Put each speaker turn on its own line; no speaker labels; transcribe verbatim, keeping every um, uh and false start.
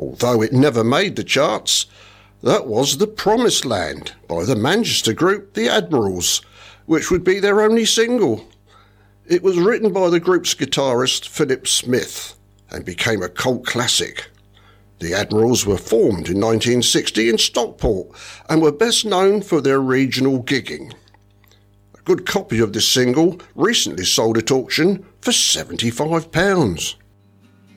Although it never made the charts, that was The Promised Land by the Manchester group The Admirals, which would be their only single. It was written by the group's guitarist Philip Smith and became a cult classic. The Admirals were formed in nineteen sixty in Stockport and were best known for their regional gigging. A good copy of this single recently sold at auction for seventy-five pounds.